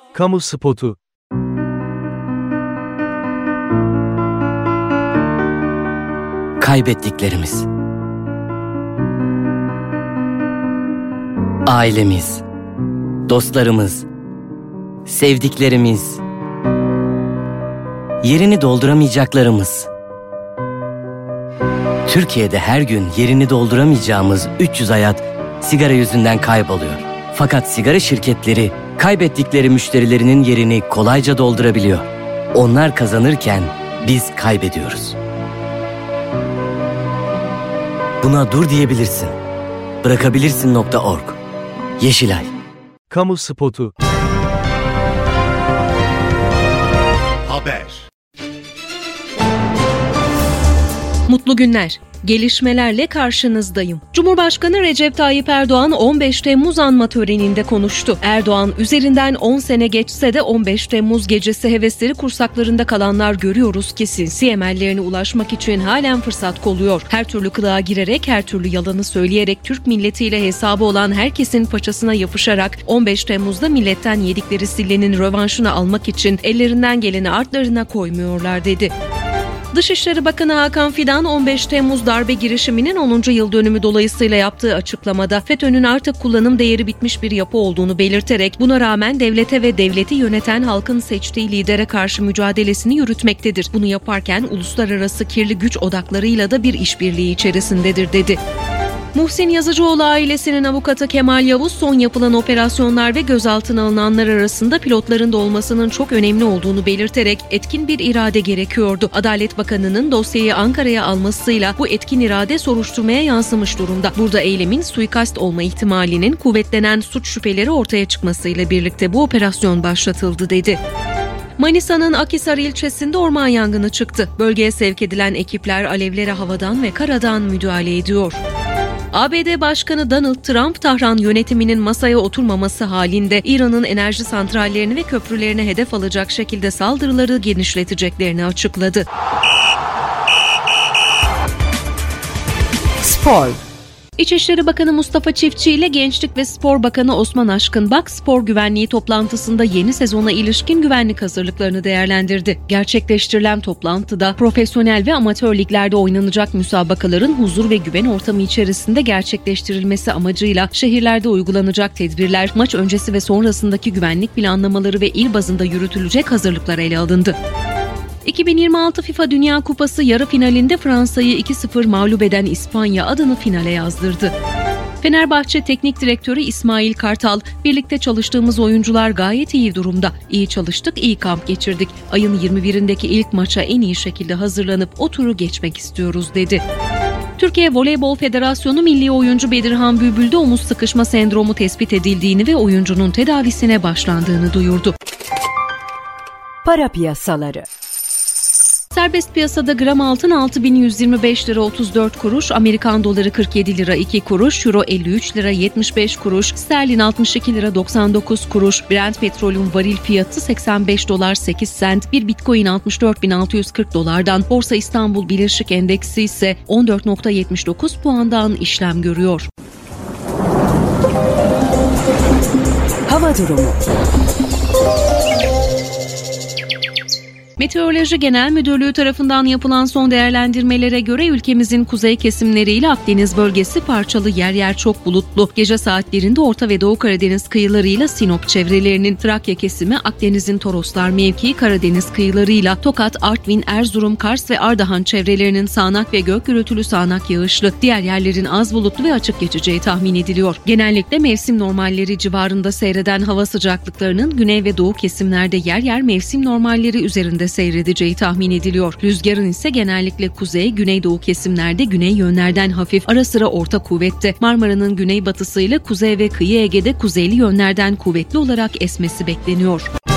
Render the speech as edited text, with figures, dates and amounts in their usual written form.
Kamu spotu. Kaybettiklerimiz. Ailemiz, dostlarımız, sevdiklerimiz, yerini dolduramayacaklarımız. Türkiye'de her gün yerini dolduramayacağımız 300 hayat sigara yüzünden kayboluyor. Fakat sigara şirketleri kaybettikleri müşterilerinin yerini kolayca doldurabiliyor. Onlar kazanırken biz kaybediyoruz. Buna dur diyebilirsin. Bırakabilirsin.org. Yeşilay. Kamu spotu. Haber. Mutlu günler. Gelişmelerle karşınızdayım. Cumhurbaşkanı Recep Tayyip Erdoğan 15 Temmuz anma töreninde konuştu. Erdoğan, üzerinden 10 sene geçse de 15 Temmuz gecesi hevesleri kursaklarında kalanlar görüyoruz ki sinsi emellerine ulaşmak için halen fırsat kolluyor. Her türlü kılığa girerek, her türlü yalanı söyleyerek Türk milletiyle hesabı olan herkesin paçasına yapışarak 15 Temmuz'da milletten yedikleri sillenin rövanşını almak için ellerinden geleni artlarına koymuyorlar dedi. Dışişleri Bakanı Hakan Fidan 15 Temmuz darbe girişiminin 10. yıl dönümü dolayısıyla yaptığı açıklamada FETÖ'nün artık kullanım değeri bitmiş bir yapı olduğunu belirterek buna rağmen devlete ve devleti yöneten halkın seçtiği lidere karşı mücadelesini yürütmektedir. Bunu yaparken uluslararası kirli güç odaklarıyla da bir işbirliği içerisindedir dedi. Muhsin Yazıcıoğlu ailesinin avukatı Kemal Yavuz, son yapılan operasyonlar ve gözaltına alınanlar arasında pilotların da olmasının çok önemli olduğunu belirterek etkin bir irade gerekiyordu. Adalet Bakanı'nın dosyayı Ankara'ya almasıyla bu etkin irade soruşturmaya yansımış durumda. Burada eylemin suikast olma ihtimalinin kuvvetlenen suç şüpheleri ortaya çıkmasıyla birlikte bu operasyon başlatıldı dedi. Manisa'nın Akhisar ilçesinde orman yangını çıktı. Bölgeye sevk edilen ekipler alevlere havadan ve karadan müdahale ediyor. ABD Başkanı Donald Trump, Tahran yönetiminin masaya oturmaması halinde İran'ın enerji santrallerini ve köprülerine hedef alacak şekilde saldırıları genişleteceklerini açıkladı. Spor. İçişleri Bakanı Mustafa Çiftçi ile Gençlik ve Spor Bakanı Osman Aşkınbak, spor güvenliği toplantısında yeni sezona ilişkin güvenlik hazırlıklarını değerlendirdi. Gerçekleştirilen toplantıda profesyonel ve amatör liglerde oynanacak müsabakaların huzur ve güven ortamı içerisinde gerçekleştirilmesi amacıyla şehirlerde uygulanacak tedbirler, maç öncesi ve sonrasındaki güvenlik planlamaları ve il bazında yürütülecek hazırlıklar ele alındı. 2026 FIFA Dünya Kupası yarı finalinde Fransa'yı 2-0 mağlup eden İspanya adını finale yazdırdı. Fenerbahçe Teknik Direktörü İsmail Kartal, birlikte çalıştığımız oyuncular gayet iyi durumda. İyi çalıştık, iyi kamp geçirdik. Ayın 21'indeki ilk maça en iyi şekilde hazırlanıp o turu geçmek istiyoruz dedi. Türkiye Voleybol Federasyonu milli oyuncu Bedirhan Bülbül'de omuz sıkışma sendromu tespit edildiğini ve oyuncunun tedavisine başlandığını duyurdu. Para piyasaları. Serbest piyasada gram altın 6.125 lira 34 kuruş, Amerikan doları 47 lira 2 kuruş, euro 53 lira 75 kuruş, sterlin 62 lira 99 kuruş, Brent petrolün varil fiyatı 85 dolar 8 sent, bir bitcoin 64.640 dolardan, Borsa İstanbul Birleşik Endeksi ise 14.79 puandan işlem görüyor. Hava durumu. Meteoroloji Genel Müdürlüğü tarafından yapılan son değerlendirmelere göre ülkemizin kuzey kesimleriyle Akdeniz bölgesi parçalı, yer yer çok bulutlu. Gece saatlerinde Orta ve Doğu Karadeniz kıyılarıyla Sinop çevrelerinin, Trakya kesimi, Akdeniz'in Toroslar mevkii, Karadeniz kıyılarıyla Tokat, Artvin, Erzurum, Kars ve Ardahan çevrelerinin sağanak ve gök gürültülü sağanak yağışlı, diğer yerlerin az bulutlu ve açık geçeceği tahmin ediliyor. Genellikle mevsim normalleri civarında seyreden hava sıcaklıklarının güney ve doğu kesimlerde yer yer mevsim normalleri üzerinde seyredeceği tahmin ediliyor. Rüzgarın ise genellikle kuzey, güneydoğu kesimlerde güney yönlerden hafif, ara sıra orta kuvvette. Marmara'nın güneybatısıyla kuzey ve kıyı Ege'de kuzeyli yönlerden kuvvetli olarak esmesi bekleniyor.